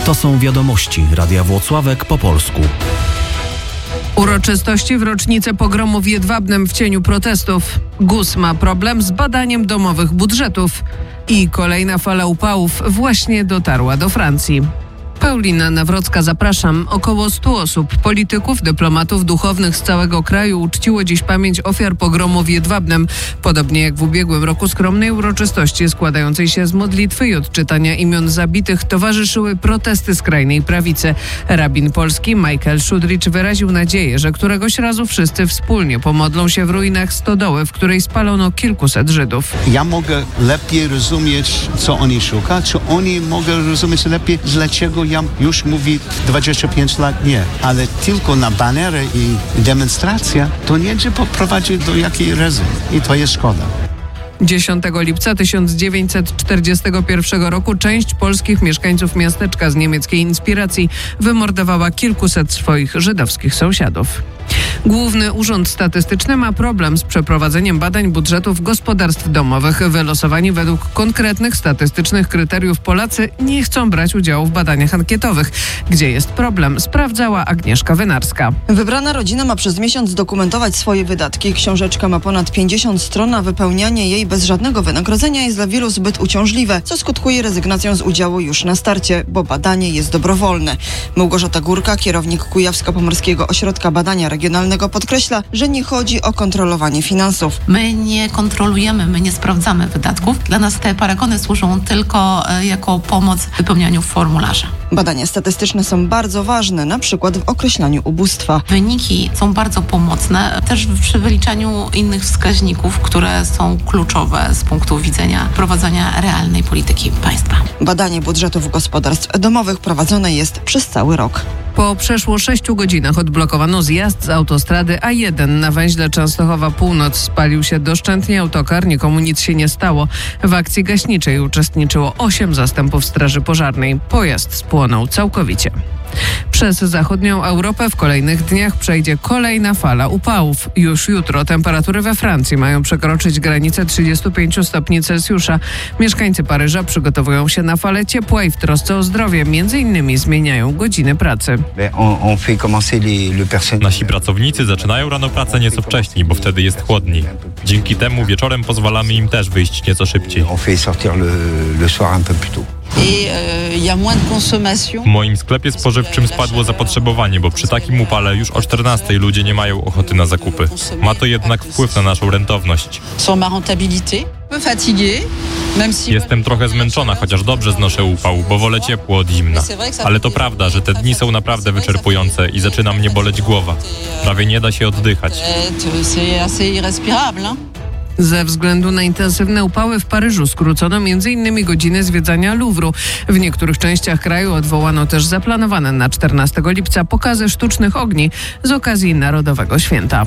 To są wiadomości Radia Włocławek po polsku. Uroczystości w rocznicę pogromu w Jedwabnem w cieniu protestów. GUS ma problem z badaniem domowych budżetów. I kolejna fala upałów właśnie dotarła do Francji. Paulina Nawrocka, zapraszam. Około 100 osób, polityków, dyplomatów, duchownych z całego kraju uczciło dziś pamięć ofiar pogromu w Jedwabnem. Podobnie jak w ubiegłym roku skromnej uroczystości składającej się z modlitwy i odczytania imion zabitych towarzyszyły protesty skrajnej prawicy. Rabin polski Michael Szudricz wyraził nadzieję, że któregoś razu wszyscy wspólnie pomodlą się w ruinach stodoły, w której spalono kilkuset Żydów. Ja mogę lepiej rozumieć, co oni szukają, czy oni mogą rozumieć lepiej, dlaczego ja już mówi 25 lat nie, ale tylko na banery i demonstracja to nie poprowadzi do jakiej rezygnacji i to jest szkoda. 10 lipca 1941 roku część polskich mieszkańców miasteczka z niemieckiej inspiracji wymordowała kilkuset swoich żydowskich sąsiadów. Główny Urząd Statystyczny ma problem z przeprowadzeniem badań budżetów gospodarstw domowych. Wylosowani według konkretnych statystycznych kryteriów Polacy nie chcą brać udziału w badaniach ankietowych. Gdzie jest problem, sprawdzała Agnieszka Wynarska. Wybrana rodzina ma przez miesiąc dokumentować swoje wydatki. Książeczka ma ponad 50 stron, a wypełnianie jej bez żadnego wynagrodzenia jest dla wielu zbyt uciążliwe, co skutkuje rezygnacją z udziału już na starcie, bo badanie jest dobrowolne. Małgorzata Górka, kierownik Kujawsko-Pomorskiego Ośrodka Badania Regionalnego, podkreśla, że nie chodzi o kontrolowanie finansów. My nie kontrolujemy, my nie sprawdzamy wydatków. Dla nas te paragony służą tylko jako pomoc w wypełnianiu formularza. Badania statystyczne są bardzo ważne, na przykład w określaniu ubóstwa. Wyniki są bardzo pomocne też przy wyliczaniu innych wskaźników, które są kluczowe z punktu widzenia prowadzenia realnej polityki państwa. Badanie budżetów gospodarstw domowych prowadzone jest przez cały rok. Po przeszło 6 godzinach odblokowano zjazd z autostrady A1 na węźle Częstochowa Północ. Spalił się doszczętnie autokar, nikomu nic się nie stało. W akcji gaśniczej uczestniczyło 8 zastępów straży pożarnej. Pojazd spłonął całkowicie. Przez zachodnią Europę w kolejnych dniach przejdzie kolejna fala upałów. Już jutro temperatury we Francji mają przekroczyć granicę 35 stopni Celsjusza. Mieszkańcy Paryża przygotowują się na falę ciepła i w trosce o zdrowie m.in. zmieniają godziny pracy. Nasi pracownicy zaczynają rano pracę nieco wcześniej, bo wtedy jest chłodniej. Dzięki temu wieczorem pozwalamy im też wyjść nieco szybciej. W moim sklepie spożywczym spadło zapotrzebowanie, bo przy takim upale już o 14 ludzie nie mają ochoty na zakupy. Ma to jednak wpływ na naszą rentowność. Jestem trochę zmęczona, chociaż dobrze znoszę upał, bo wolę ciepło od zimna. Ale to prawda, że te dni są naprawdę wyczerpujące i zaczyna mnie boleć głowa. Prawie nie da się oddychać. Ze względu na intensywne upały w Paryżu skrócono m.in. godziny zwiedzania Louvru. W niektórych częściach kraju odwołano też zaplanowane na 14 lipca pokazy sztucznych ogni z okazji Narodowego Święta.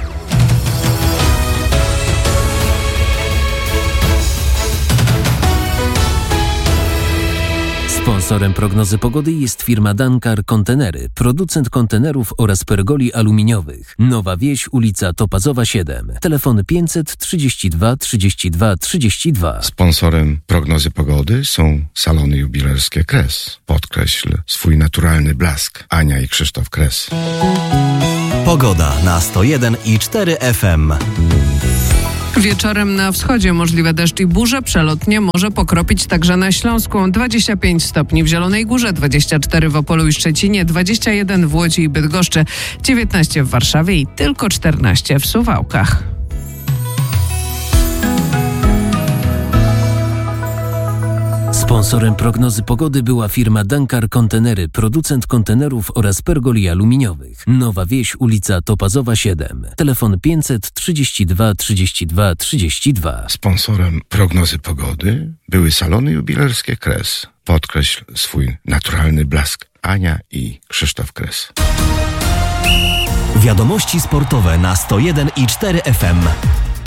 Sponsorem prognozy pogody jest firma Dankar Kontenery, producent kontenerów oraz pergoli aluminiowych. Nowa Wieś, ulica Topazowa 7. Telefon 532 32 32. Sponsorem prognozy pogody są salony jubilerskie Kres. Podkreśl swój naturalny blask. Ania i Krzysztof Kres. Pogoda na 101,4 FM. Wieczorem na wschodzie możliwe deszcz i burze, przelotnie może pokropić także na Śląsku. 25 stopni w Zielonej Górze, 24 w Opolu i Szczecinie, 21 w Łodzi i Bydgoszczy, 19 w Warszawie i tylko 14 w Suwałkach. Sponsorem prognozy pogody była firma Dankar Kontenery, producent kontenerów oraz pergoli aluminiowych. Nowa Wieś, ulica Topazowa 7. Telefon 532 32 32. Sponsorem prognozy pogody były salony jubilerskie Kres. Podkreśl swój naturalny blask. Ania i Krzysztof Kres. Wiadomości sportowe na 101,4 FM.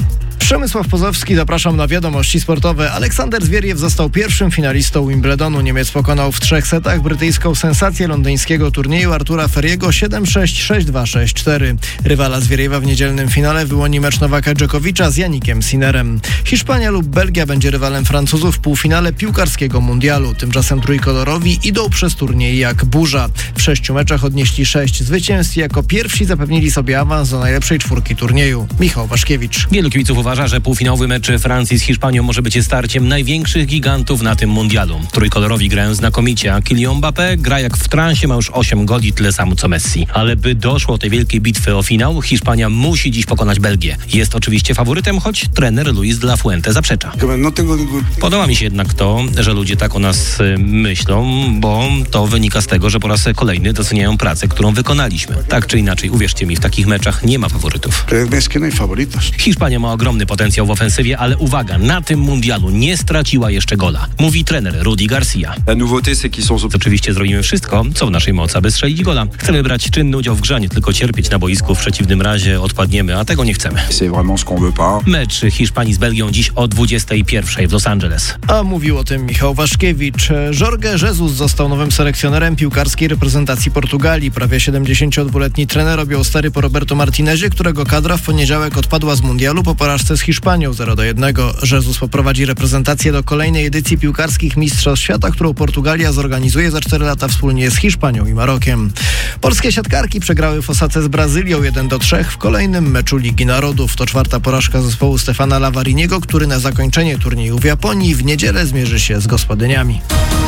Przemysław Pozowski, zapraszam na wiadomości sportowe. Aleksander Zwieriew został pierwszym finalistą Wimbledonu. Niemiec pokonał w 3 setach brytyjską sensację londyńskiego turnieju Artura Feriego 7-6, 6-2, 6-4. Rywala Zwieriewa w niedzielnym finale wyłoni mecz Nowaka Dżokowicza z Janikiem Sinnerem. Hiszpania lub Belgia będzie rywalem Francuzów w półfinale piłkarskiego mundialu. Tymczasem trójkolorowi idą przez turniej jak burza. W 6 meczach odnieśli 6 zwycięstw i jako pierwsi zapewnili sobie awans do najlepszej czwórki turnieju. Michał Waszkiewicz. Wielu kibiców uważa, że półfinałowy mecz Francji z Hiszpanią może być starciem największych gigantów na tym mundialu. Trójkolorowi grają znakomicie, a Kylian Mbappé gra jak w transie, ma już 8 goli, tyle samo co Messi. Ale by doszło do tej wielkiej bitwy o finał, Hiszpania musi dziś pokonać Belgię. Jest oczywiście faworytem, choć trener Luis de la Fuente zaprzecza. Podoba mi się jednak to, że ludzie tak o nas myślą, bo to wynika z tego, że po raz kolejny doceniają pracę, którą wykonaliśmy. Tak czy inaczej, uwierzcie mi, w takich meczach nie ma faworytów. Hiszpania ma ogromny potencjał w ofensywie, ale uwaga, na tym mundialu nie straciła jeszcze gola. Mówi trener Rudi Garcia. Oczywiście zrobimy wszystko, co w naszej mocy, aby strzelić gola. Chcemy brać czynny udział w grze, nie tylko cierpieć na boisku, w przeciwnym razie odpadniemy, a tego nie chcemy. Mecz Hiszpanii z Belgią dziś o 21:00 w Los Angeles. A mówił o tym Michał Waszkiewicz. Jorge Jesus został nowym selekcjonerem piłkarskiej reprezentacji Portugalii. Prawie 72-letni trener objął stery po Roberto Martinezie, którego kadra w poniedziałek odpadła z mundialu po porażce z Hiszpanią 0-1. Jesus poprowadzi reprezentację do kolejnej edycji piłkarskich Mistrzostw Świata, którą Portugalia zorganizuje za 4 lata wspólnie z Hiszpanią i Marokiem. Polskie siatkarki przegrały w Osace z Brazylią 1-3 w kolejnym meczu Ligi Narodów. To 4. porażka zespołu Stefana Lavariniego, który na zakończenie turnieju w Japonii w niedzielę zmierzy się z gospodyniami.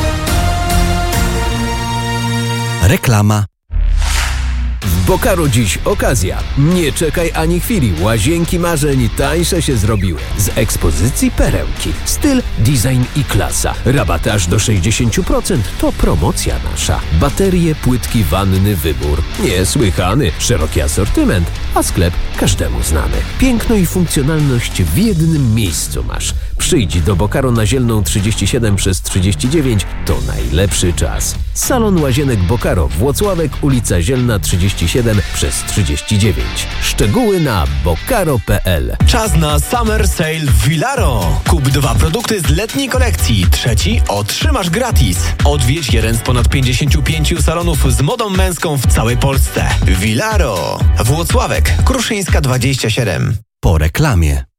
Reklama. W Bocaro dziś okazja. Nie czekaj ani chwili. Łazienki marzeń tańsze się zrobiły. Z ekspozycji perełki. Styl, design i klasa. Rabaty aż do 60%. To promocja nasza. Baterie, płytki, wanny, wybór. Niesłychany. Szeroki asortyment, a sklep każdemu znany. Piękno i funkcjonalność w jednym miejscu masz. Przyjdź do Bocaro na Zielną 37/39. To najlepszy czas. Salon Łazienek Bocaro, Włocławek, ulica Zielna 37/39. Szczegóły na bocaro.pl. Czas na Summer Sale w Villaro. Kup 2 produkty z letniej kolekcji. Trzeci otrzymasz gratis. Odwiedź jeden z ponad 55 salonów z modą męską w całej Polsce. Villaro. Włocławek, Kruszyńska 27. Po reklamie.